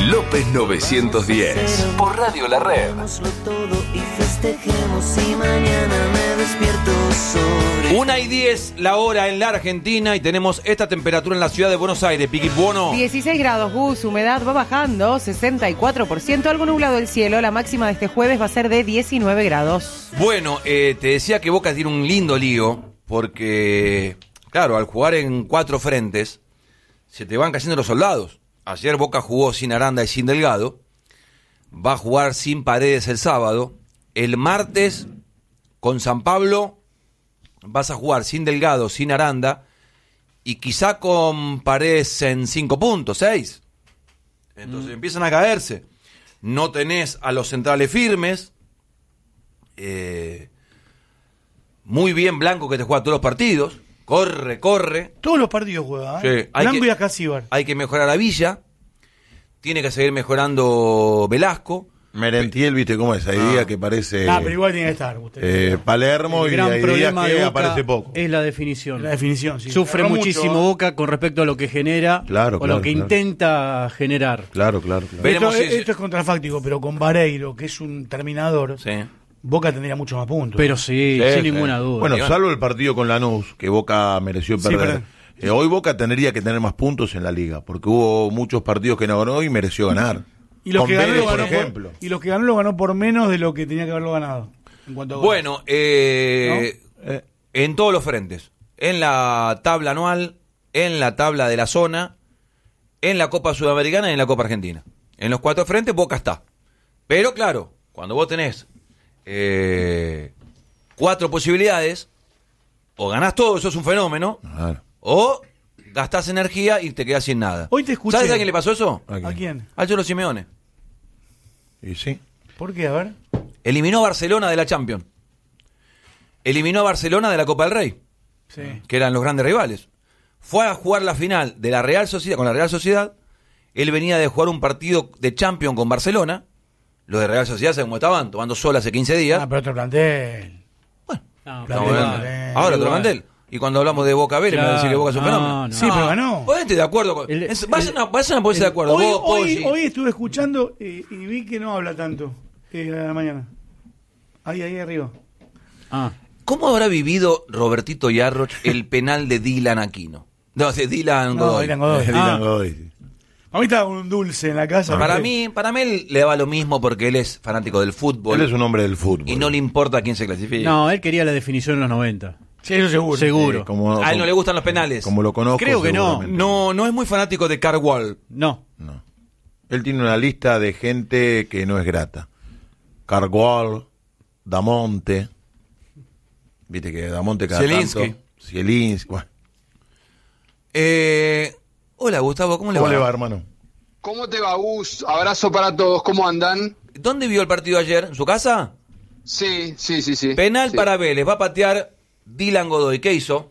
López 910 por Radio La Red. Todo y festejemos y mañana me despierto sobre 1:10 la hora en la Argentina y tenemos esta temperatura en la ciudad de Buenos Aires. Piqui Buono. 16 grados, Gus, humedad va bajando, 64%, algo nublado el cielo. La máxima de este jueves va a ser de 19 grados. Bueno, te decía que Boca tiene un lindo lío porque, claro, al jugar en 4 frentes se te van cayendo los soldados. Ayer Boca jugó sin Aranda y sin Delgado. Va a jugar sin Paredes el sábado. El martes, con San Pablo, vas a jugar sin Delgado, sin Aranda, y quizá con Paredes en 5 puntos, 6. Entonces empiezan a caerse. No tenés a los centrales firmes. Muy bien Blanco, que te juega todos los partidos. Corre. Todos los partidos juega, ¿eh? Sí, Blanco y Acasíbar. Hay que mejorar a Villa. Tiene que seguir mejorando Velasco. Merentiel, ¿viste cómo es? Hay días que parece pero igual tiene que estar. Palermo, el y gran hay días problema que de Boca aparece poco. es la definición. La definición, sí. Sufre Erró muchísimo mucho, Boca con respecto a lo que genera lo que intenta generar. Claro. Esto es contrafáctico, pero con Vareiro, que es un terminador, Sí. Boca tendría muchos más puntos. Pero sí, sin ninguna duda. Bueno, salvo el partido con Lanús, que Boca mereció perder. Hoy Boca tendría que tener más puntos en la liga, porque hubo muchos partidos que no ganó y mereció ganar. Y los Con que ganó Vélez, lo ganó por ejemplo. y los que ganó lo ganó por menos de lo que tenía que haberlo ganado. En cuanto a goles. Bueno, en todos los frentes. En la tabla anual, en la tabla de la zona, en la Copa Sudamericana y en la Copa Argentina. En los 4 frentes Boca está. Pero claro, cuando vos tenés 4 posibilidades, o ganás todo, eso es un fenómeno, Claro. o gastás energía y te quedás sin nada. Hoy te escuché. ¿Sabes a quién le pasó eso? ¿A quién? A Cholo Simeone. Y sí. ¿Por qué? A ver. Eliminó a Barcelona de la Champions. Eliminó a Barcelona de la Copa del Rey, Sí. que eran los grandes rivales. Fue a jugar la final de la Real Sociedad con la Real Sociedad. Él venía de jugar un partido de Champions con Barcelona. Los de Real Sociedad, ¿saben cómo estaban? Tomando sol hace 15 días. Pero otro plantel. No, Estamos igual. hablando. Ahora otro plantel. Y cuando hablamos de Boca Vélez, me va a decir que Boca es un fenómeno. no. Sí, pero ganó. Ponete de acuerdo. Vayan a ponerse de acuerdo. Vos, Poggi. Hoy estuve escuchando y vi que no habla tanto a la mañana. Ahí arriba. ¿Cómo habrá vivido Robertito Yarroch el penal de Dylan Aquino? No, de Dylan Godoy. Dylan Godoy. Dylan Godoy, sí. A mí estaba un dulce en la casa. Para mí él le daba lo mismo porque él es fanático del fútbol. Él es un hombre del fútbol. Y no le importa quién se clasifique. No, él quería la definición en los 90. Sí, eso seguro. Seguro. A él no le gustan los penales. Como lo conozco. Creo que no. seguramente. No es muy fanático de Karl Wall. No. Él tiene una lista de gente que no es grata. Cargual, Damonte. Viste que Damonte cada Zielinski. tanto. Zielinski. Bueno. Hola, Gustavo, ¿cómo le ¿Cómo va? le va, hermano? ¿Cómo te va, Gus? Abrazo para todos, ¿cómo andan? ¿Dónde vio el partido ayer? ¿En su casa? Sí. Penal Sí. para Vélez, va a patear Dylan Godoy. ¿Qué hizo?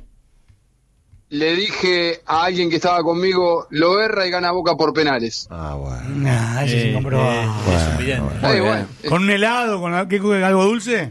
Le dije a alguien que estaba conmigo, lo erra y gana Boca por penales. Bueno. Ese es incomprobable. Es evidente. Bueno. ¿Con un helado? ¿Con algo dulce?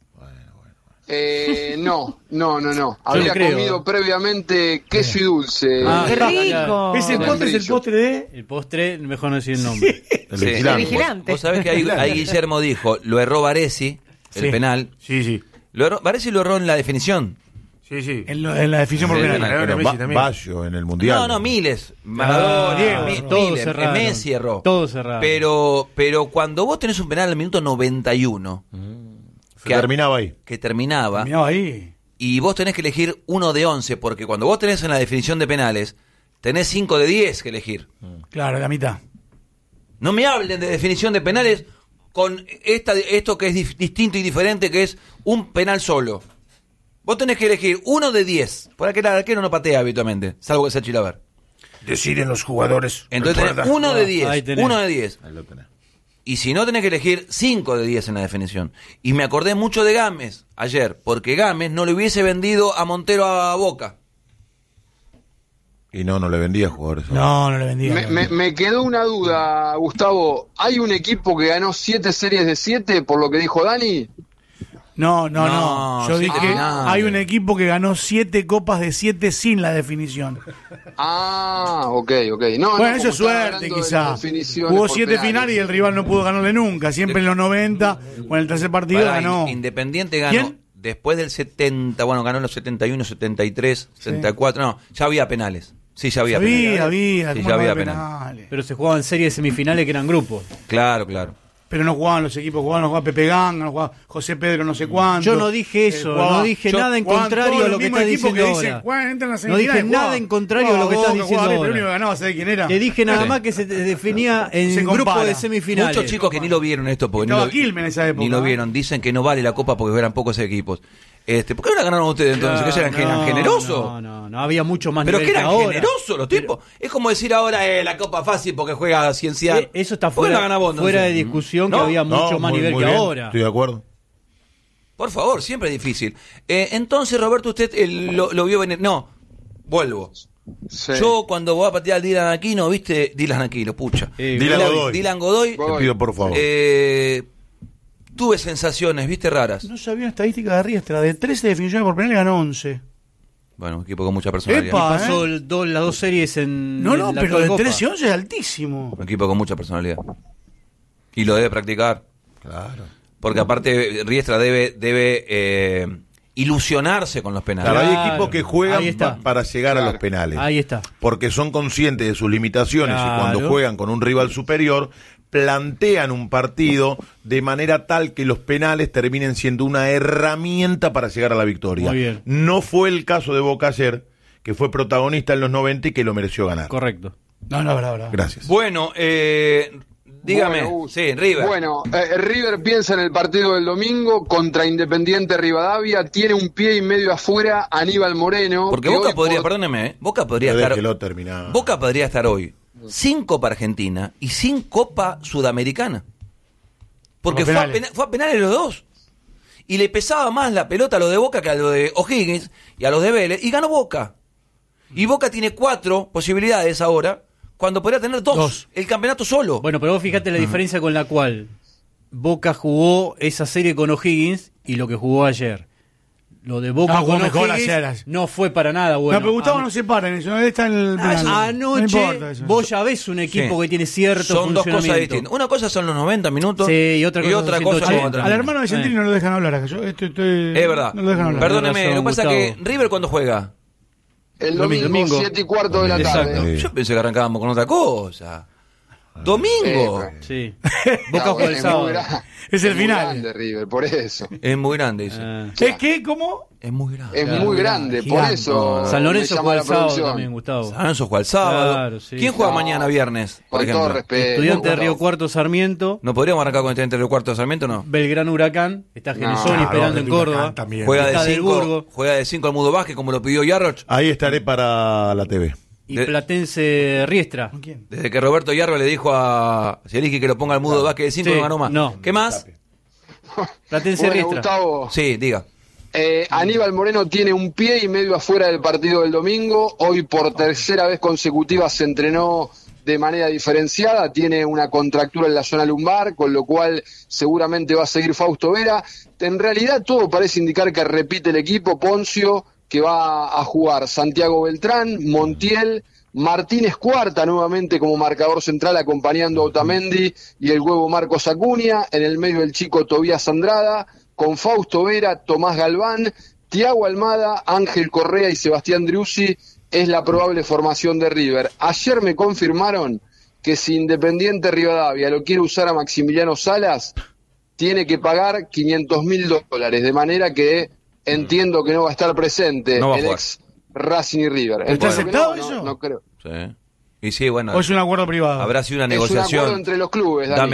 No. Yo Había no creo. comido previamente queso y dulce. ¡Qué rico! ¿Ese postre es el postre de...? El postre, mejor no decir el nombre. El Sí. vigilante. Vigilante. Vos sabés que ahí Guillermo dijo, lo erró Baresi, el Sí. penal. Sí. Baresi lo erró en la definición. Sí. En la definición por Sí, penal. Pero Baggio en el Mundial. No, Miles. Maradona, Diego. Todos Miles, cerraron. Messi erró. Todos cerraron. Pero cuando vos tenés un penal al minuto 91, Se terminaba ahí. que terminaba, Mirá ahí. y vos tenés que elegir 1 de 11, porque cuando vos tenés en la definición de penales, tenés 5 de 10 que elegir. Claro, la mitad. No me hablen de definición de penales con esto que es distinto y diferente, que es un penal solo. Vos tenés que elegir 1 de 10. Por aquel arquero no patea habitualmente, salvo que sea Chilaver. Deciden los jugadores. Entonces tenés 1 de 10. Ahí tenés. 1 de 10. Ahí lo tenés. Y si no, tenés que elegir 5 de 10 en la definición. Y me acordé mucho de Gámez ayer, porque Gámez no le hubiese vendido a Montero a Boca. Y no le vendía jugadores. No le vendía. Me quedó una duda, Gustavo. ¿Hay un equipo que ganó 7 series de 7, por lo que dijo Dani? No. Yo 7 dije, finales. hay un equipo que ganó 7 copas de 7 sin la definición. Ok. No, Bueno, no, eso es como estaba suerte, hablando de quizá. las definiciones Jugó por 7 penales. finales y el rival no pudo ganarle nunca. Siempre en los 90 o en el tercer partido Pará, ganó. Independiente ganó ¿Quién? después del 70, bueno, ganó en los 71, 73, 74, no, ya había penales. Sí, ya había penales. Había, Sí, ¿cómo ya no había había penales. penales? Pero se jugaban series semifinales que eran grupos. Claro. Pero no jugaban los equipos, jugaba Pepe Ganga, no jugaba José Pedro no sé cuánto. Yo no dije eso, no dije nada en contrario a lo que estás diciendo ahora. No dije nada en contrario a lo que estás diciendo El ahora. único que ganaba, ¿sabés quién era? Te dije nada Sí. más que se definía en Se grupo compara. de semifinales. Muchos chicos que ni lo vieron esto porque Estaba Quilmes en esa época. ni lo vieron, dicen que no vale la copa porque eran pocos equipos. ¿Por qué no la ganaron ustedes entonces? ¿Que eran generosos? No, había mucho más Pero nivel que eran ahora. generosos los tipos. Es como decir ahora la copa fácil porque juega Cienciano. Eso está ¿Por qué fuera, la gana vos, entonces? fuera de discusión, ¿No? que había mucho más muy- nivel muy que bien, ahora. Estoy de acuerdo. Por favor, siempre es difícil. Entonces, Roberto, usted lo vio venir. No, vuelvo. Sí. Yo cuando voy a patear al Dylan Aquino, ¿viste? Dylan Aquino, pucha. Dylan Godoy. Te pido por favor. Tuve sensaciones, ¿viste? Raras. No sabía una estadística de Riestra. De 13 definiciones por penal ganó 11. Bueno, un equipo con mucha personalidad. Epa. Pasó las dos series en No, en la pero actual de Copa. 13 y 11 es altísimo. Un equipo con mucha personalidad. Y lo debe practicar. Claro. Porque aparte Riestra debe ilusionarse con los penales. Claro, hay Claro, equipos que juegan ahí está. para llegar a Claro. los penales. Ahí está. Porque son conscientes de sus limitaciones y cuando Claro. juegan con un rival superior, plantean un partido de manera tal que los penales terminen siendo una herramienta para llegar a la victoria. Muy bien. No fue el caso de Boca ayer, que fue protagonista en los 90 y que lo mereció ganar. Correcto. No, verdad. Gracias. Bueno, dígame. Bueno, Sí, River. Bueno, River piensa en el partido del domingo contra Independiente Rivadavia. Tiene un pie y medio afuera Aníbal Moreno. Porque que Boca hoy podría, por- perdóneme, Boca podría Pero estar. déjelo terminar. Boca podría estar hoy sin Copa Argentina y sin Copa Sudamericana. Porque Por fue penales. a penales los dos. Y le pesaba más la pelota a lo de Boca que a lo de O'Higgins y a los de Vélez. Y ganó Boca. Y Boca tiene 4 posibilidades ahora, cuando podría tener 2. El campeonato solo. Bueno, pero vos fíjate la diferencia con la cual Boca jugó esa serie con O'Higgins y lo que jugó ayer. Lo de Boca jugó con mejor O'Higgins ayer. no fue para nada bueno. no, pero Gustavo no se para en eso. Él está en el penal. Anoche No importa eso. vos ya ves un equipo Sí. que tiene cierto Son dos funcionamiento. cosas distintas. Una cosa son los 90 minutos Sí, y otra cosa son cosa 180. otra. Al hermano de Centini no lo dejan hablar acá. Yo estoy Es verdad. No lo dejan hablar. Perdóneme, Razón, lo que pasa es que Gustavo. River cuando juega. El domingo, Domingo. 7:15 de la tarde. Exacto. Yo pensé que arrancábamos con otra cosa. Domingo. Sí. No, Boca juega el es sábado. muy gra- Es el muy final. grande River, por eso. Es muy grande, dice. ¿Es que cómo? Es muy grande. Es muy grande, por Gigante. eso. San Lorenzo me llama juega la el sábado producción. también, Gustavo. San Lorenzo juega el sábado. Claro, sí. ¿Quién juega No, mañana viernes, por Con todo ejemplo? respeto. Estudiante de Río No, Cuarto Sarmiento, ¿No podríamos arrancar con Estudiante del Cuarto de Sarmiento no? Belgrano Huracán, está Genesoni Claro, esperando en Córdoba. también. Juega Está de del Burgo. 5 juega de 5 al Mudo Vázquez como lo pidió Yarroch. Ahí estaré para la TV. Y De- Platense Riestra. ¿Con quién? Desde que Roberto Yarro le dijo a Zielinski que lo ponga al Mudo Vázquez de 5 Sí, no ganó más. no. ¿Qué más? Platense Bueno, Riestra. Gustavo, Sí, diga. Aníbal Moreno tiene un pie y medio afuera del partido del domingo. Hoy por tercera vez consecutiva se entrenó de manera diferenciada. Tiene una contractura en la zona lumbar, con lo cual seguramente va a seguir Fausto Vera. En realidad todo parece indicar que repite el equipo Poncio, que va a jugar Santiago Beltrán, Montiel, Martínez Cuarta nuevamente como marcador central acompañando a Otamendi y el huevo Marcos Acuña, en el medio el chico Tobías Andrada, con Fausto Vera, Tomás Galván, Tiago Almada, Ángel Correa y Sebastián Driussi es la probable formación de River. Ayer me confirmaron que si Independiente Rivadavia lo quiere usar a Maximiliano Salas, tiene que pagar $500.000, de manera que entiendo que no va a estar presente No va a el jugar. ex Racing y River. ¿Está Entiendo que aceptado no, eso? No creo. Sí. Y sí, bueno. ¿O es un acuerdo privado? Habrá sido una Es un acuerdo negociación. entre los clubes, Dani.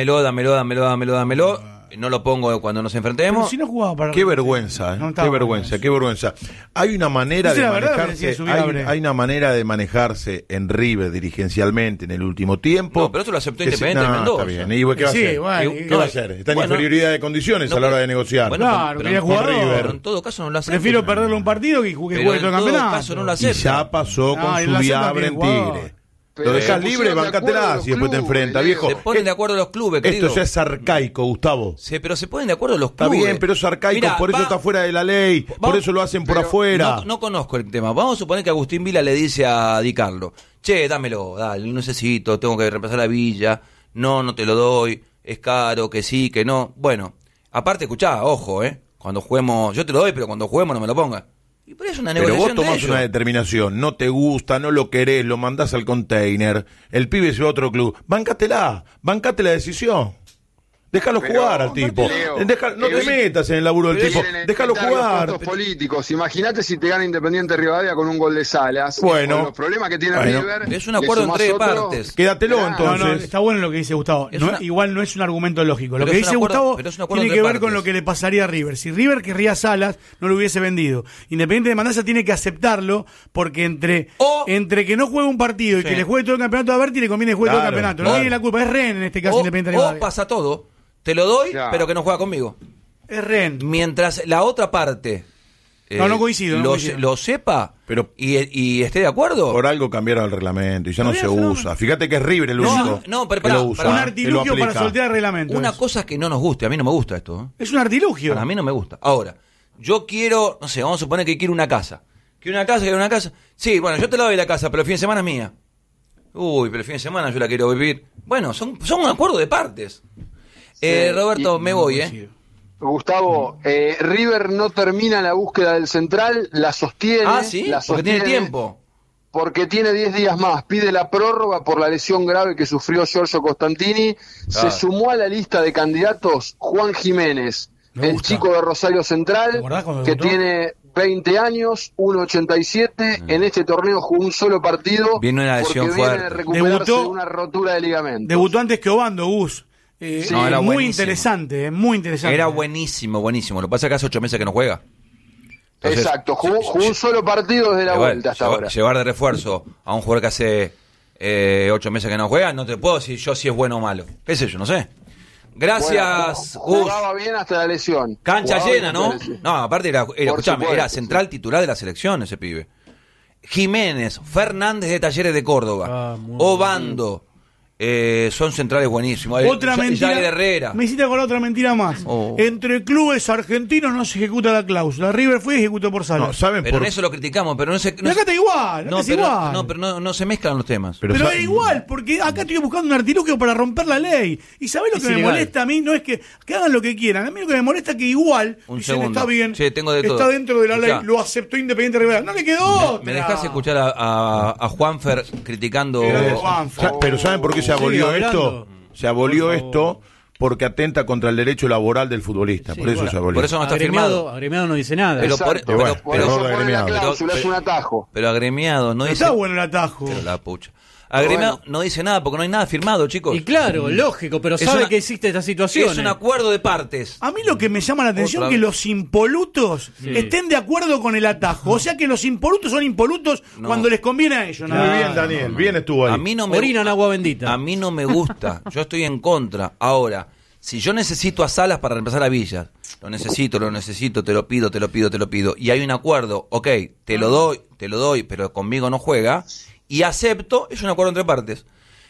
Dámelo. No lo pongo cuando nos Pero enfrentemos. si no jugaba para... Qué vergüenza, No qué estaba vergüenza, bueno. qué vergüenza. Hay una manera Esa de es la verdad que manejarse, decía Subiabre. hay una manera de manejarse en River dirigencialmente en el último tiempo. No, pero esto lo aceptó que Independiente de Mendoza. Está bien. ¿Y qué va a Sí, hacer? bueno, ¿Qué va a hacer? Está en bueno, inferioridad de condiciones no, a la hora pero- de negociar. Bueno, Claro, quería jugar River. pero en todo caso no lo acepto. Prefiero perderle un partido que juegue Pero todo el en todo campeonato. caso no lo Y acepto. ya pasó No, con y lo acepta Subiabre que en es jugador. Tigre. Pero Lo dejás se libre, pusieron de bancátela acuerdo si después te los enfrenta, clubes, viejo. Se ponen de acuerdo los clubes, querido. Esto ya es arcaico, Gustavo. Sí, pero se ponen de acuerdo los Está clubes. bien, pero es arcaico, Mirá, por eso está fuera de la ley, por vamos- eso lo hacen por pero afuera. No conozco el tema. Vamos a suponer que Agustín Vila le dice a Di Carlo, che, dámelo, dale, lo necesito, tengo que reemplazar la Villa, no te lo doy, es caro, que sí, que no. Bueno, aparte, escuchá, ojo, cuando juguemos, yo te lo doy, pero cuando juguemos no me lo pongas. Y por eso es una Pero negociación vos de tomás ellos. una determinación, no te gusta, no lo querés, lo mandás al container, el pibe se va a otro club. Bancate la decisión. Déjalo Pero, jugar al tipo. Leo, No te evita- metas en el laburo del tipo. Quieren Déjalo evitar los jugar. costos políticos. Imagínate si te gana Independiente Rivadavia con un gol de Salas. Bueno. Con los problemas que tiene Bueno. River. Es un acuerdo le sumás entre otro. partes. Quédatelo Claro. entonces. No, está bueno lo que dice Gustavo. Es No, una- igual no es un argumento lógico. Lo Pero que es un dice acuerdo- Gustavo pero es un acuerdo tiene que entre ver con partes. lo que le pasaría a River. Si River querría Salas, no lo hubiese vendido. Independiente de Mendoza tiene que aceptarlo porque entre que no juegue un partido y Sí. que le juegue todo el campeonato a Berti le conviene que juegue todo el Claro, campeonato. No claro. tiene la culpa. Es Ren en este caso Independiente de O Rivadavia. pasa todo, te lo doy, Claro. pero que no juega conmigo. Es Ren. Mientras la otra parte No coincido, no coincido. lo sepa Pero- y esté de acuerdo. Por algo cambiaron el reglamento y ya no Está se bien, usa. Fíjate que es River el único pero que pará, lo usa. pará. Un que lo artilugio para aplica. soltear el reglamento. Una es. cosa es que no nos guste, a mí no me gusta esto. Es un artilugio. Para mí no me gusta. Ahora, yo quiero, no sé, vamos a suponer que quiero una casa. Quiero una casa. Sí, bueno, yo te la doy la casa, pero el fin de semana es mía. Uy, pero el fin de semana yo la quiero vivir. Bueno, son un acuerdo de partes. Roberto, y- me voy, coincido. Gustavo, River no termina la búsqueda del central, la sostiene. Ah, sí, la porque tiene sostiene, tiempo. Porque tiene 10 días más. Pide la prórroga por la lesión grave que sufrió Giorgio Costantini. Claro. Se sumó a la lista de candidatos Juan Jiménez, Me el gusta. chico de Rosario ¿Te Central, acordás cuando que debutó? tiene 20 años, 1.87. En este torneo jugó un solo partido. Viene una lesión porque viene de fuerte. recuperarse Debutó- de una rotura de ligamento. Debutó antes que Obando, Gus. Sí. No, era muy buenísimo. interesante, muy interesante. Era buenísimo. Lo que pasa es que hace 8 meses que no juega. Entonces, Exacto, jugó un solo partido desde la Igual, vuelta hasta ahora. llevar de refuerzo a un jugador que hace 8 meses que no juega, no te puedo decir yo si es bueno o malo. ¿Qué sé yo? No sé. Gracias, Bueno, Gus. jugaba bien hasta la lesión. Cancha Jugaba llena, bien ¿no? hasta la lesión. No, aparte escuchame, supuesto, era central titular de la selección ese pibe. Jiménez, Fernández de Talleres de Córdoba, muy Obando, son centrales buenísimos. Otra mentira. Yair Herrera. Me hiciste acordar otra mentira más. Oh. Entre clubes argentinos no se ejecuta la cláusula. River fue y ejecutó por Salas. No, ¿saben Pero por en eso lo criticamos, pero no se... Y acá está igual, acá no, es pero, igual. no, pero no se mezclan los temas. Pero sa- es igual, porque acá estoy buscando un artilugio para romper la ley. ¿Y sabés lo Es que me ilegal. molesta a mí? No es que hagan lo que quieran. A mí lo que me molesta es que igual, Un dicen, segundo. está bien, Che, tengo de está todo. dentro de la ley, Escuchá. lo aceptó Independiente Rivadavia. No le quedó. ¿Me dejás escuchar a Juanfer criticando? Pero ¿saben por qué se abolió Sigue esto? hablando. Se abolió Por esto porque atenta contra el derecho laboral del futbolista. Sí, por eso bueno, se abolió. Por eso no está firmado. Agremiado no dice nada. Pero Exacto, por- bueno, por pero eso error de pone la agremiado. cláusula, es un atajo. Pero agremiado no dice... Está bueno el atajo. Pero la pucha. Agremiado no dice nada porque no hay nada firmado, chicos. Y claro, lógico, pero Es sabe una- que existe esta situación. Es un acuerdo de partes. A mí lo que me llama la atención Otra es que vez. los impolutos estén de acuerdo con el atajo. O sea que los impolutos son impolutos No. cuando les conviene a ellos. nada Muy más. bien, Daniel. Bien estuvo ahí. A mí no me Orinan agua bendita. A mí no me gusta. Yo estoy en contra. Ahora, si yo necesito a Salas para reemplazar a Villas, lo necesito, te lo pido, y hay un acuerdo, ok, te lo doy, pero conmigo no juega, y acepto, es un acuerdo entre partes.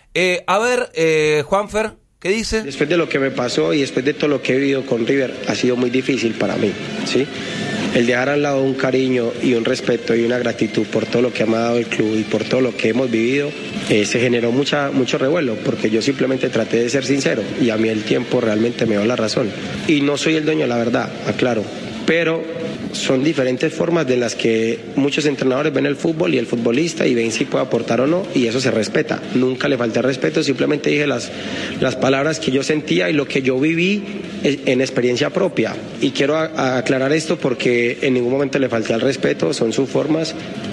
A ver, Juanfer, ¿qué dice? Después de lo que me pasó y después de todo lo que he vivido con River, ha sido muy difícil para mí, ¿sí? El dejar al lado un cariño y un respeto y una gratitud por todo lo que me ha dado el club y por todo lo que hemos vivido, se generó mucho revuelo, porque yo simplemente traté de ser sincero y a mí el tiempo realmente me dio la razón. Y no soy el dueño de la verdad, aclaro, pero son diferentes formas de las que muchos entrenadores ven el fútbol y el futbolista y ven si puede aportar o no, y eso se respeta. Nunca le falté respeto, simplemente dije las palabras que yo sentía y lo que yo viví en experiencia propia. Y quiero aclarar esto porque en ningún momento le falté al respeto, son sus formas,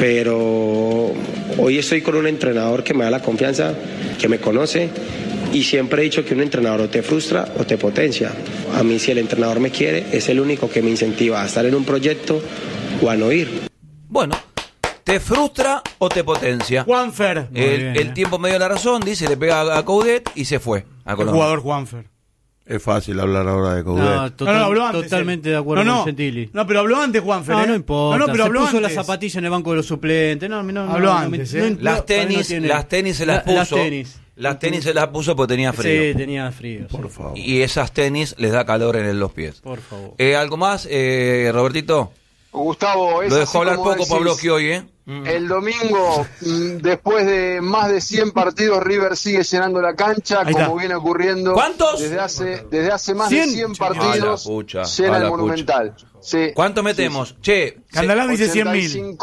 pero hoy estoy con un entrenador que me da la confianza, que me conoce. Y siempre he dicho que un entrenador o te frustra o te potencia. A mí, si el entrenador me quiere, es el único que me incentiva a estar en un proyecto o a no ir. Bueno, ¿te frustra o te potencia? Juanfer. El tiempo me dio la razón, dice, le pega a Coudet y se fue a El Colombia. jugador Juanfer. Es fácil hablar ahora de Coudet. No, habló antes. Totalmente de acuerdo con Gentili. No, pero habló antes, Juanfer. No importa. No, pero se habló puso antes. la zapatilla en el banco de los suplentes. Habló antes, Las tenis se las puso. Las tenis se las puso porque tenía frío. Sí, tenía frío. Por favor. Y esas tenis les da calor en los pies. Por favor. ¿Algo más, Robertito? Gustavo, es Lo dejó así hablar como poco decís. Pablo que hoy, El domingo, después de más de 100 partidos, River sigue llenando la cancha, Ahí como está. viene ocurriendo. ¿Cuántos? Desde hace más de 100 partidos, A la pucha, llena el Monumental. Sí. ¿Cuánto metemos? Che, Candalá dice 100.000.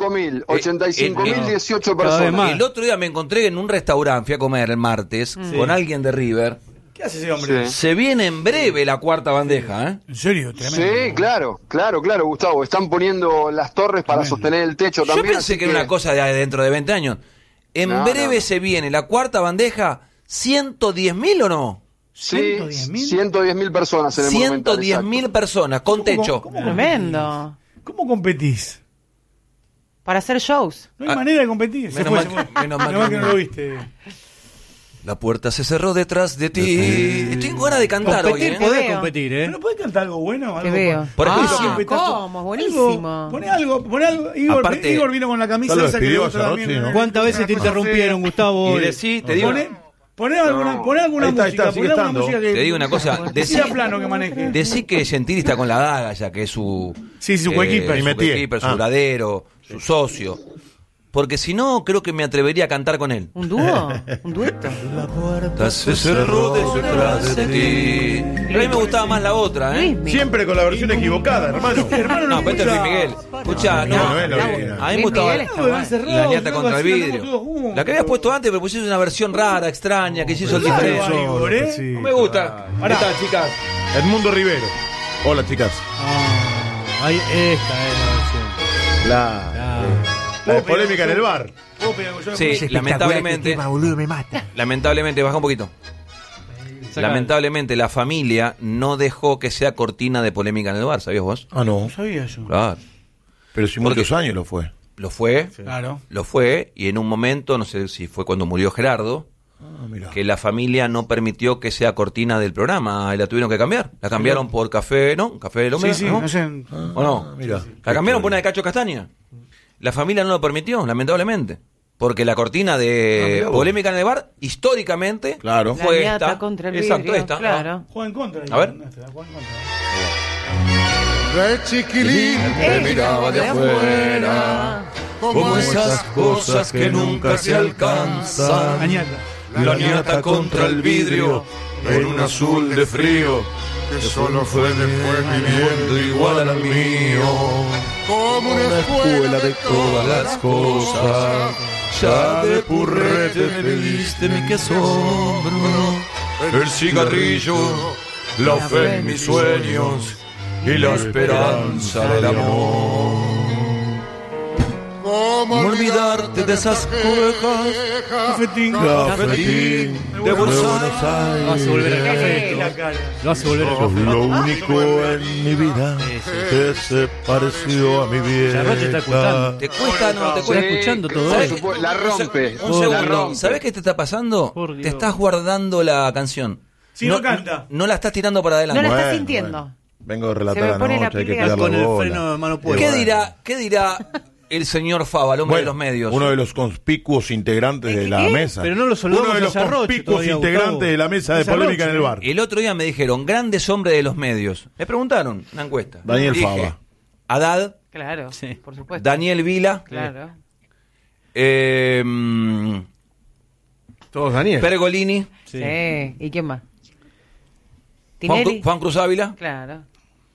85.018 cada vez personas. más. el otro día me encontré en un restaurante, fui a comer el martes, con alguien de River. ¿Qué hace ese hombre? Sí. Se viene en breve la cuarta bandeja, ¿eh? En serio, tremendo. Sí, claro, Gustavo. Están poniendo las torres para sostener el techo Yo también. pensé así que era una cosa de dentro de 20 años. En No, breve no. se viene la cuarta bandeja, 110.000 o no? Sí, 110.000. 110.000 personas en el Monumental. 110.000 personas con techo. Tremendo. ¿Cómo competís? Para hacer shows. No hay manera de competir. Se menos fue, mal- se fue. menos mal Menos que que no. no lo viste. La puerta se cerró detrás de ti. Estoy con ganas de cantar hoy, Competir, ¿eh? podés veo. competir, ¿eh? ¿Pero podés cantar algo bueno? Te Algo veo. Por ejemplo, ¿cómo? Es buenísimo. Poné algo. Aparte- Igor vino con la camisa Ya lo esa que le despidió gusta hace también. rato, sí, ¿no? ¿Cuántas veces te interrumpieron, Gustavo? Y hoy? te digo, Poné alguna Ahí está, música. sigue Poné alguna estando. música que... te digo una cosa. Decí a plano que maneje. Decí que Gentili está con la daga, ya que es su... Sí, su coequiper. Su Metier. coequiper, su Ah. ladero, su socio. Porque si no, creo que me atrevería a cantar con él. ¿Un dúo? ¿Un dueto? La puerta se cerró detrás de ti. Pero a mí me gustaba más la otra, ¿eh? Luismi. Siempre con la versión equivocada, hermano. Hermano, No, pero este es Luis escucha. Miguel. Escucha, No, no. no es la original. A mí me Luis gustaba Miguel está bueno. la niata contra el vidrio. La que habías puesto antes, pero pusiste una versión rara, extraña, que se hizo el diferente. Igor, ¿eh? No me gusta. ¿Qué tal, chicas? Edmundo Rivero. Hola, chicas. Ahí, esta es la versión. La de polémica en el bar. Sí, lamentablemente. Lamentablemente, baja un poquito. Lamentablemente la familia no dejó que sea cortina de polémica en el bar, ¿sabías vos? Ah, no. No sabía yo. Claro. Pero si Porque- muchos años lo fue. Lo fue, Claro. lo fue, y en un momento, no sé si fue cuando murió Gerardo, Ah, mira. que la familia no permitió que sea cortina del programa y la tuvieron que cambiar. La cambiaron por Café, ¿no? Café del Hombre, Sí, sí, ¿no? no sé. ¿O no? Mira. La cambiaron por una de Cacho Castaña. La familia no lo permitió, lamentablemente. Porque la cortina de mirá vos. polémica en el bar, históricamente, Claro. La fue niata esta. contra el Exacto, vidrio, esta. claro. Juega en contra. A ver. Juega en contra. Te miraba de afuera, como esas cosas que nunca se alcanzan. Añata. La niata contra el vidrio, en un azul de frío, que solo fue después viviendo igual al mío. Como una escuela de todas las cosas, ya de purrete me diste mi que asombro. El cigarrillo, la fe en mis sueños y la esperanza del amor. ¿Cómo olvidarte de esas cuejas? Cafetín. Cafetín de Buenos Aires. Lo hace volver al café. La esto. cara. Lo hace volver al café. Lo único en mi vida que se pareció a mi vieja. Charlotte está escuchando. ¿Te cuesta no? ¿Te Está cuesta? escuchando todo por eso. supuesto, la rompe. Un La segundo. rompe. ¿Sabés qué te está pasando? Por Dios. Te estás guardando la canción. Si no canta. No la estás tirando para No adelante. la estás Bueno, sintiendo. Vengo de Se relatar me la pone la noche, hay que piel tirar la Con el bola. freno de mano puesta. ¿Qué dirá el señor Fava, el hombre de los medios? Uno de los conspicuos integrantes de la ¿Qué? mesa. Pero no lo saludamos Uno de los a Sarroch conspicuos todavía, integrantes Gustavo. de la mesa de Es Sarroch, polémica en el bar. El otro día me dijeron, grandes hombres de los medios. Me preguntaron, una encuesta. Daniel Dije, Fava. Haddad, Claro, Sí. por supuesto. Daniel Vila, Claro. Todos Daniel. Pergolini, Sí. Sí. ¿Y quién más? Juan, Tinelli. Juan Cruz Ávila, Claro.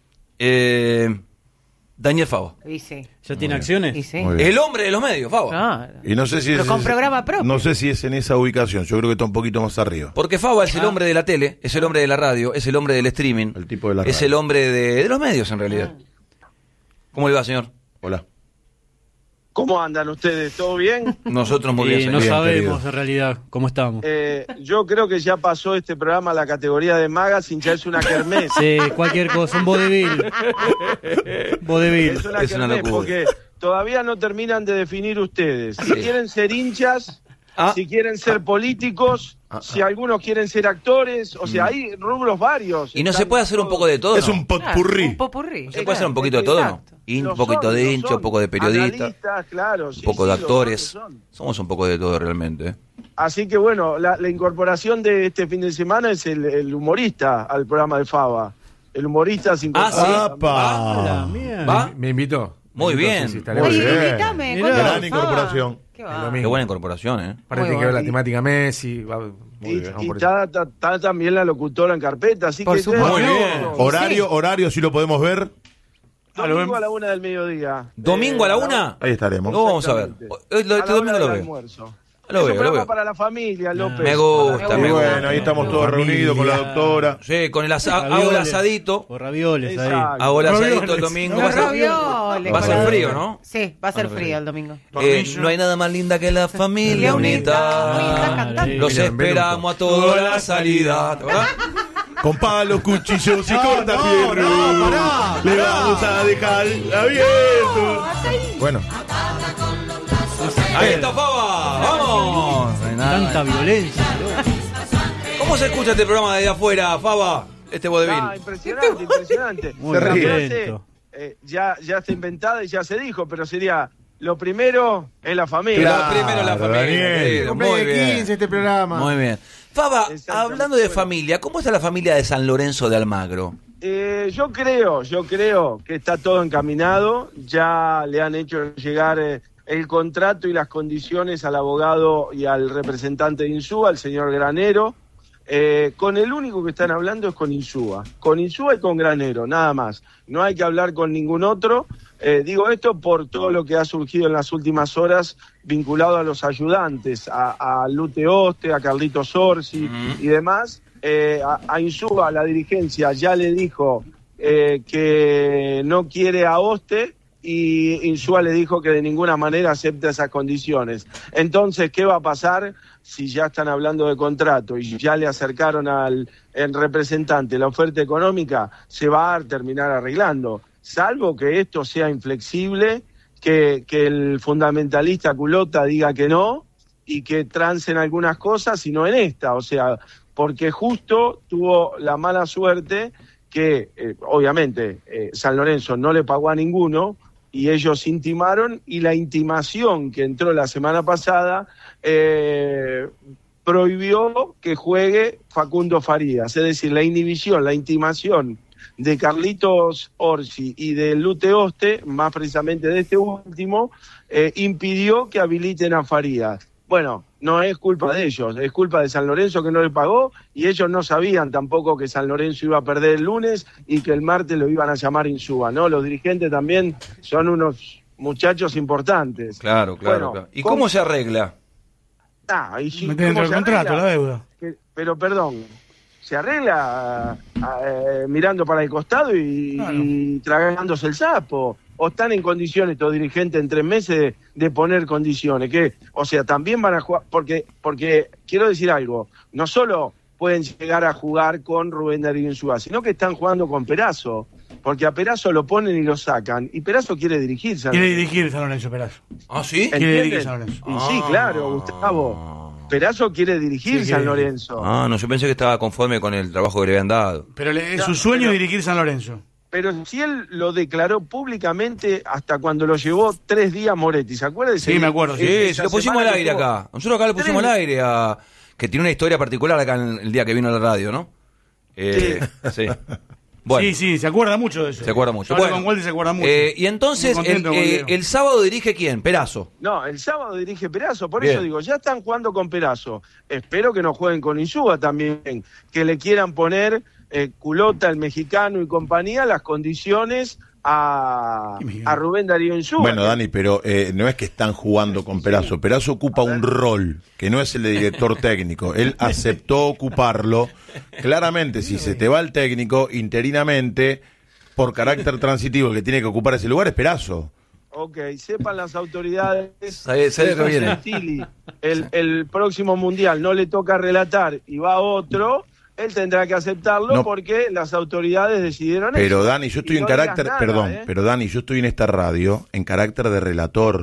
Daniel Fava. Y sí. ¿Ya tiene acciones? Y sí. Muy bien. El hombre de los medios, Fava. Claro. Y no sé si Pero es con programa propio. No sé si es en esa ubicación. Yo creo que está un poquito más arriba. Porque Fava es el hombre de la tele, es el hombre de la radio, es el hombre del streaming. El tipo de la Es radio. el hombre de los medios, en realidad. ¿Cómo le va, señor? Hola. ¿Cómo andan ustedes? ¿Todo bien? Nosotros muy Y bien, no señor. sabemos querido. en realidad cómo estamos. Yo creo que ya pasó este programa a la categoría de magazine, ya es una kermés. Sí, cualquier cosa, un vodevil. Vodevil. Es una Es una kermés locura. porque todavía no terminan de definir ustedes. Si quieren ser hinchas si quieren ser políticos, si algunos quieren ser actores, o sea, hay rubros varios. ¿Y no se puede hacer un poco de todo? Es un potpurrí. Un popurrí. ¿Se puede hacer un poquito de todo, no? Un poquito de hincha, un poco de periodista, claro, un poco de actores. Somos un poco de todo realmente. Así que bueno, la incorporación de este fin de semana es el humorista al programa de Fava. El humorista sin ¿Va? Me invitó. Muy bien. Sí, Muy bien. Invítame. Gran incorporación. Qué Qué buena incorporación, ¿eh? Aparte tiene que ver la temática Messi. Y está también la locutora en carpeta, así Por que supuesto. Muy bien. Horario, si lo podemos ver. domingo a la 1 del mediodía. ¿Domingo a la 1? Ahí estaremos. No, vamos a ver. Este domingo lo veo. Lo Es un programa veo. para la familia, López. Me gusta, Muy me gusta. bueno, ahí estamos todos reunidos con la doctora. Sí, con el hago el asadito. O ravioles ahí. Exacto. Hago el asadito el domingo. Los ravioles. Va a ser frío, ¿no? Sí, va a ser frío el domingo. No hay nada más linda que la familia unida. Cantando. Los esperamos a toda la salida. ¿Te acordás? Con palos, cuchillos y cortafierro. Le vamos a dejar abierto. Bueno. Ahí está Fava. ¡Vamos! Tanta violencia. ¿Cómo se escucha este programa desde afuera, Fava? Este vodevil. Impresionante. Muy La frase, violento. ya está inventada y ya se dijo, pero sería: lo primero es la familia. Lo primero la familia. Daniel. querido. Muy Cumple bien. 15 este programa. Muy bien. Fava, Exactamente. hablando de familia, ¿cómo está la familia de San Lorenzo de Almagro? Yo creo que está todo encaminado. Ya le han hecho llegar el contrato y las condiciones al abogado y al representante de Insúa, al señor Granero. Con el único que están hablando es con Insúa y con Granero, nada más. No hay que hablar con ningún otro. Digo esto por todo lo que ha surgido en las últimas horas vinculado a los ayudantes, a Lute Oste, a Carlitos Orsi y demás. A Insúa, la dirigencia ya le dijo que no quiere a Oste, y Insúa le dijo que de ninguna manera acepta esas condiciones. Entonces, ¿qué va a pasar si ya están hablando de contrato y ya le acercaron al representante la oferta económica? Se va a terminar arreglando, salvo que esto sea inflexible, que el fundamentalista culota diga que no y que trancen algunas cosas y no en esta, o sea, porque justo tuvo la mala suerte que obviamente San Lorenzo no le pagó a ninguno y ellos intimaron, y la intimación que entró la semana pasada prohibió que juegue Facundo Farías, es decir, la inhibición, la intimación de Carlitos Orsi y de Lute Oste, más precisamente de este último, impidió que habiliten a Farías. Bueno, no es culpa de ellos, es culpa de San Lorenzo que no le pagó, y ellos no sabían tampoco que San Lorenzo iba a perder el lunes y que el martes lo iban a llamar Insúa, ¿no? Los dirigentes también son unos muchachos importantes. Claro. Bueno, ¿Y cómo se arregla? Y sí, Meten dentro ¿cómo del se contrato arregla? la deuda. Pero perdón, se arregla mirando para el costado y tragándose el sapo. ¿O están en condiciones estos dirigentes en 3 meses de poner condiciones? O sea, también van a jugar, porque quiero decir algo, no solo pueden llegar a jugar con Rubén Darío Insúa, sino que están jugando con Perazo, porque a Perazo lo ponen y lo sacan, y Perazo quiere dirigir San Quiere Lorenzo. dirigir San Lorenzo Perazo. ¿Ah, sí? Quiere dirigir ¿Entienden? San Lorenzo. Y sí, claro, Gustavo. Perazo quiere dirigir Sí, San quiere Lorenzo. No, yo pensé que estaba conforme con el trabajo que le habían dado. Pero es su sueño dirigir San Lorenzo. Pero si él lo declaró públicamente hasta cuando lo llevó 3 días Moretti, ¿se acuerda de ese? Sí, me acuerdo. Sí, se lo pusimos al aire acá. Nosotros acá lo pusimos al aire, que tiene una historia particular acá el día que vino a la radio, ¿no? Sí. Bueno, Sí, se acuerda mucho de eso. se acuerda mucho. Yo hablé Bueno, con Walter, se acuerda mucho. y entonces, Muy contento con Diego. el sábado dirige ¿quién? Perazo. No, el sábado dirige Perazo, por Bien. eso digo, ya están jugando con Perazo. Espero que no jueguen con Insúa también, que le quieran poner Culota, el mexicano y compañía, las condiciones a Rubén Darío Insúa. Bueno, Dani, pero no es que están jugando con Perazo. Perazo ocupa un rol que no es el de director técnico. Él aceptó ocuparlo. Claramente, si se te va el técnico, interinamente, por carácter transitivo, el que tiene que ocupar ese lugar es Perazo. Ok, sepan las autoridades Sabe que viene. Gentili, el próximo mundial no le toca relatar y va otro, él tendrá que aceptarlo No. porque las autoridades decidieron Pero eso. Dani, yo estoy Y en no digas carácter, nada, perdón, pero Dani, yo estoy en esta radio en carácter de relator.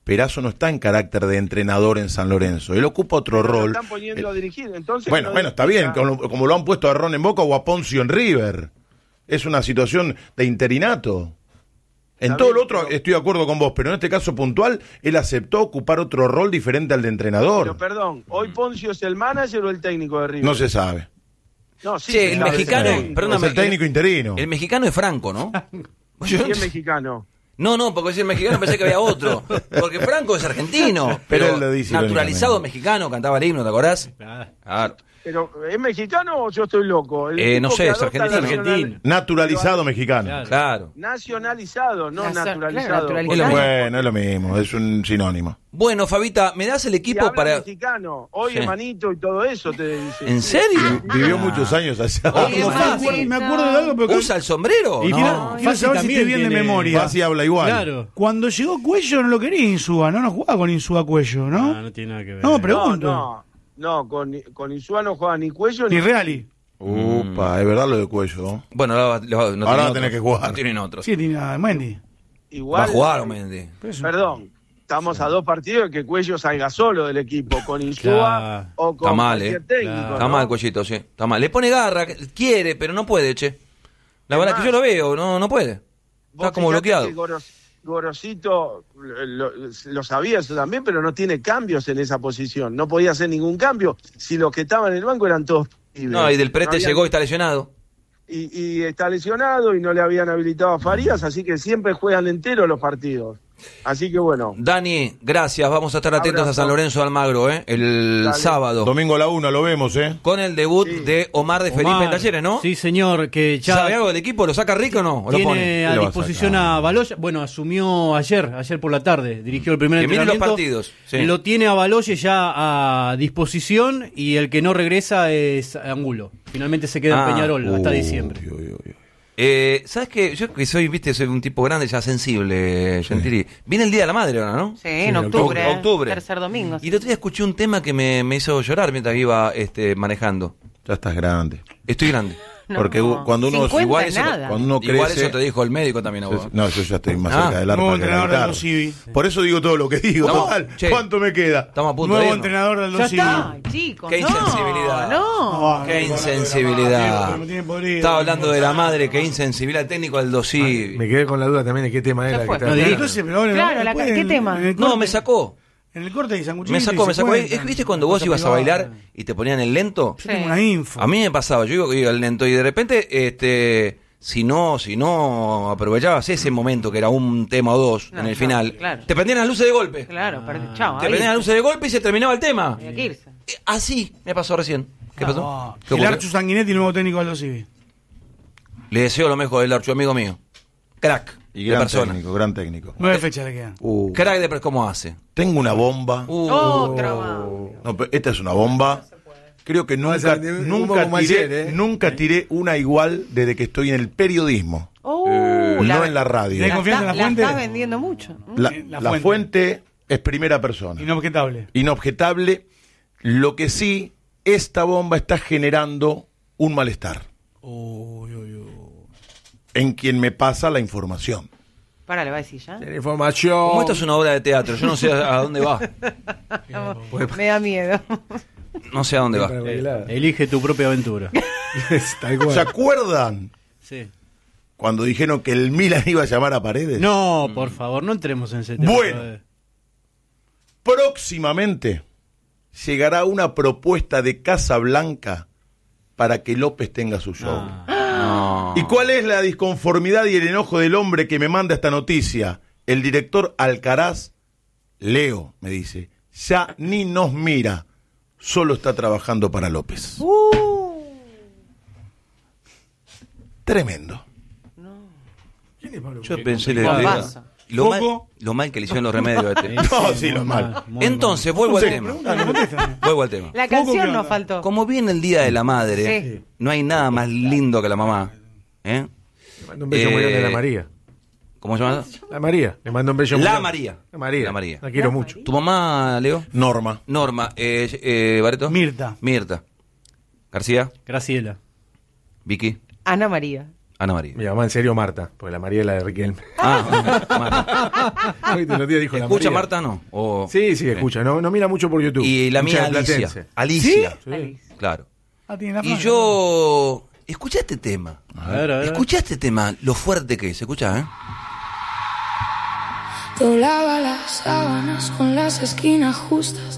Perazo no está en carácter de entrenador en San Lorenzo. Él ocupa otro Pero rol. lo están poniendo a dirigir, entonces. Bueno, está bien, como lo han puesto a Ron en Boca o a Poncio en River. Es una situación de interinato. En Está todo bien, lo otro pero- estoy de acuerdo con vos, pero en este caso puntual, él aceptó ocupar otro rol diferente al de entrenador. Pero perdón, ¿hoy Poncio es el manager o el técnico de River? No se sabe. No, sí, Che, se el sabe, mexicano, es el técnico. perdóname, Es el técnico interino. El mexicano es Franco, ¿no? ¿Y es mexicano? No, porque si el mexicano pensé que había otro. Porque Franco es argentino, Pero pero él lo dice naturalizado irónicamente. mexicano, cantaba el himno, ¿te acordás? Claro. ¿Pero es mexicano o yo estoy loco? El No tipo sé, que es adopta la argentino. nacional- Naturalizado mexicano. Claro. Nacionalizado, no Claro, naturalizado. naturalizado. Bueno, es lo mismo, es un sinónimo. Bueno, Fabita, ¿me das el Y equipo habla para...? mexicano, hoy Sí. hermanito y todo eso te dice. ¿En serio? Vivió muchos años allá. Oye, No, Fácil. me acuerdo de algo, pero ¿Usa el sombrero? Y No. mira, quiero saber si estoy bien de memoria. Así habla igual. Claro. Cuando llegó Cuello no lo quería Insúa, no jugaba con Insúa Cuello, ¿no? No tiene nada que ver. No, pregunto. No, con Insúa no juega ni Cuello Ni Reali. Upa, es verdad lo de Cuello, ¿no? Bueno, no Ahora tienen va a otros. tener que jugar. No tienen otros. Sí, tiene a Mendy. igual. Va a jugar, Mendy. Perdón, estamos a 2 partidos de que Cuello salga solo del equipo, con Insúa Claro. o con Está mal, cualquier técnico. Claro. Está ¿no? mal, Cuellito, sí. Está mal. Le pone garra, quiere, pero no puede, che. La verdad más, que yo lo veo, no puede. Vos Está como fijate bloqueado. que Gorosito lo sabía eso también, pero no tiene cambios en esa posición. No podía hacer ningún cambio si los que estaban en el banco eran todos pibes. No, y del Prete No había- llegó y está lesionado. y está lesionado y no le habían habilitado a Farías, así que siempre juegan enteros los partidos. Así que bueno. Dani, gracias. Vamos a estar atentos Abrazo. a San Lorenzo de Almagro, el Dale. sábado. Domingo a la 1 lo vemos, ¿eh? Con el debut de Omar de Felipe en Talleres, ¿no? Sí, señor, que ya ¿Sabe algo del equipo? ¿Lo saca Rico o no? ¿O lo pone? tiene a Lo va a disposición sacar. a Baloya. Bueno, asumió ayer por la tarde, dirigió el primer Que mire los entrenamiento. partidos, sí. Lo tiene a Baloye ya a disposición y el que no regresa es Angulo. Finalmente se queda en Peñarol hasta diciembre. ¿Sabes qué? Yo que soy un tipo grande, ya sensible, Gentili. Viene el Día de la Madre ahora, ¿no? Sí, en octubre. Octubre. Tercer domingo. Y el otro día escuché un tema que me hizo llorar mientras iba manejando. Ya estás grande. Estoy grande. No. Porque cuando uno 50 igual eso, nada. cuando uno igual crece, eso te dijo el médico también a vos. no, yo ya estoy más Ah, cerca del nuevo arpa que de la entrenador del guitarra. Aldo Civi. Por eso digo todo lo que digo. No, Total, che. ¿cuánto me queda? Estamos a punto de Nuevo irnos. entrenador del Ya Aldo Civi. está. Ay, chicos, Qué no. insensibilidad. No. Qué insensibilidad. Me tiene podrido. Estaba hablando de la madre, qué insensibilidad técnico del Dosí. Me quedé con la duda también de qué tema era. fue. Que No, estaba- dirige. Entonces, pero ahora Claro, después ¿qué en- tema? en el No, corte- me sacó. En el corte hay sanguchito. Me sacó. cuentan. ¿Viste cuando vos Cosa ibas a privada. bailar y te ponían el lento? Yo tengo una info. A mí me pasaba, yo iba al lento y de repente, si no aprovechabas ese momento que era un tema o dos No, en el no, final, claro. te prendían las luces de golpe. Claro, chao. Te prendían las luces de golpe y se terminaba el tema. Había que irse. Así me pasó recién. ¿Qué pasó? No. ¿Qué El ocurrió? Archu Sanguinetti, nuevo técnico del Aldo Civi. Le deseo lo mejor del Archu, amigo mío. Crack Y de gran persona. técnico, gran técnico. 9 fechas le quedan. Crack de cómo hace. Tengo una bomba. Otra más. No, pero esta es una bomba. Creo que nunca, ser un nunca, poco como tiré, ayer, ¿eh? nunca tiré una igual desde que estoy en el periodismo. no en la radio. ¿Tenés confianza en la fuente? estás vendiendo mucho. La fuente es primera persona. Inobjetable. Inobjetable. Lo que sí, esta bomba está generando un malestar en quien me pasa la información. Para, le va a decir ya. Tiene información. Como esto es una obra de teatro, yo no sé a dónde va. Me da miedo. No sé a dónde va. Elige tu propia aventura. Tal cual. ¿Se acuerdan Sí. cuando dijeron que el Milan iba a llamar a Paredes? No, por favor, no entremos en ese tema. Bueno. Próximamente llegará una propuesta de Casablanca para que López tenga su show. No. ¿Y cuál es la disconformidad y el enojo del hombre que me manda esta noticia? El director Alcaraz, Leo, me dice, ya ni nos mira, solo está trabajando para López. Tremendo. Yo pensé Bombazo. lo mal que le hicieron los remedios a este. No, sí, lo mal. Entonces, vuelvo al tema. Vuelvo al tema. La canción nos faltó. Como viene el Día de la Madre, Sí. no hay nada más lindo que la mamá. ¿Eh? Le mando un beso muy grande a la María. ¿Cómo se llama? La María. Le mando un beso muy La grande. María. La María. La María. La quiero mucho. ¿Tu mamá, Leo? Norma. Norma. ¿Bareto? Mirta. Mirta. García. Graciela. Vicky. Ana María. Ana María. Mi mamá en serio Marta, porque la María es la de Riquelme. Marta. Hoy te lo dijo la ¿Escucha María. Marta no? O... Sí, escucha. No mira mucho por YouTube. Y la Mucha mía Alicia. platense. Alicia. Sí. Claro. Tiene la Y franja. yo... Escucha este tema. A ver. Escucha este tema, lo fuerte que es. Escucha, ¿eh? Doblaba las sábanas con las esquinas justas.